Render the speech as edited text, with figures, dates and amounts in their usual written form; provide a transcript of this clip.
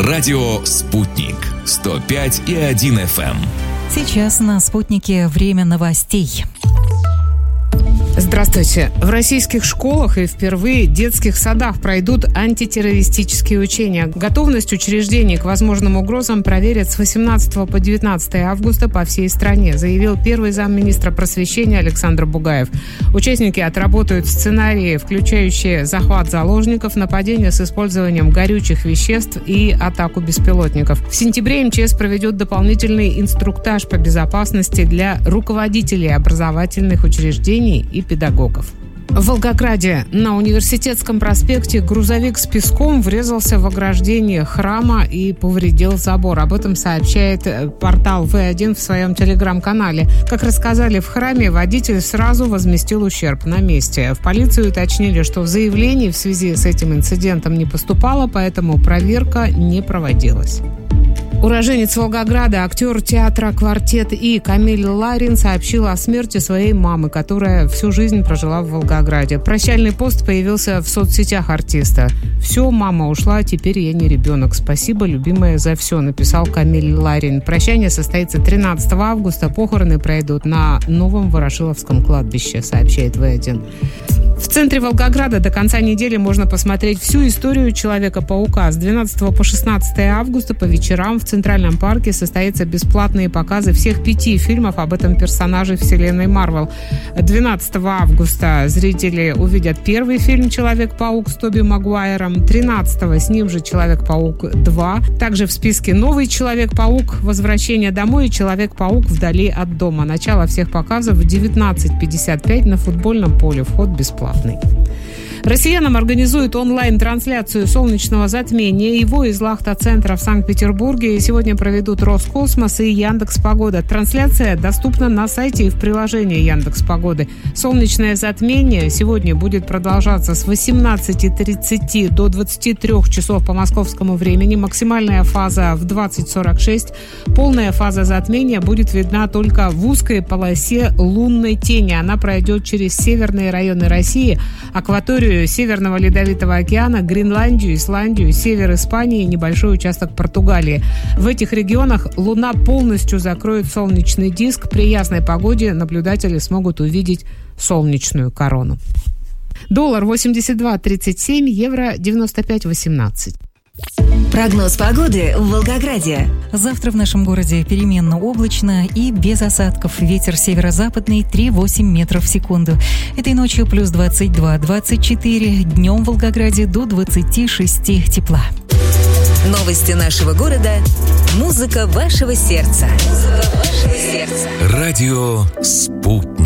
Радио «Спутник» 105,1 FM. Сейчас на «Спутнике» время новостей. Здравствуйте. В российских школах и впервые в детских садах пройдут антитеррористические учения. Готовность учреждений к возможным угрозам проверят с 18 по 19 августа по всей стране, заявил первый замминистра просвещения Александр Бугаев. Участники отработают сценарии, включающие захват заложников, нападения с использованием горючих веществ и атаку беспилотников. В сентябре МЧС проведет дополнительный инструктаж по безопасности для руководителей образовательных учреждений и педагогов. В Волгограде на Университетском проспекте грузовик с песком врезался в ограждение храма и повредил забор. Об этом сообщает портал В1 в своем телеграм-канале. Как рассказали в храме, водитель сразу возместил ущерб на месте. В полицию уточнили, что заявлений в связи с этим инцидентом не поступало, поэтому проверка не проводилась. Уроженец Волгограда, актер театра «Квартет» И Камиль Ларин сообщил о смерти своей мамы, которая всю жизнь прожила в Волгограде. Прощальный пост появился в соцсетях артиста. «Все, мама ушла, теперь я не ребенок. Спасибо, любимая, за все», написал Камиль Ларин. Прощание состоится 13 августа. Похороны пройдут на Новом Ворошиловском кладбище, сообщает В1. В центре Волгограда до конца недели можно посмотреть всю историю Человека-паука. С 12 по 16 августа по вечерам в Центральном парке состоятся бесплатные показы всех 5 фильмов об этом персонаже вселенной Марвел. 12 августа зрители увидят первый фильм «Человек-паук» с Тоби Магуайром. 13 с ним же «Человек-паук 2». Также в списке новый «Человек-паук. Возвращение домой» и «Человек-паук. Вдали от дома». Начало всех показов в 19:55 на футбольном поле. Вход бесплатный. Россиянам организуют онлайн-трансляцию солнечного затмения. Его из Лахта-центра в Санкт-Петербурге сегодня проведут Роскосмос и Яндекс.Погода. Трансляция доступна на сайте и в приложении Яндекс.Погоды. Солнечное затмение сегодня будет продолжаться с 18:30 до 23 часов по московскому времени. Максимальная фаза в 20:46. Полная фаза затмения будет видна только в узкой полосе лунной тени. Она пройдет через северные районы России, акваторию Северного Ледовитого океана, Гренландию, Исландию, север Испании и небольшой участок Португалии. В этих регионах Луна полностью закроет солнечный диск. При ясной погоде наблюдатели смогут увидеть солнечную корону. Доллар 82.37, евро 95.18. Прогноз погоды в Волгограде. Завтра в нашем городе переменно облачно и без осадков. Ветер северо-западный 3,8 метров в секунду. Этой ночью плюс 22-24. Днем в Волгограде до 26 тепла. Новости нашего города. Музыка вашего сердца. Радио «Спутник».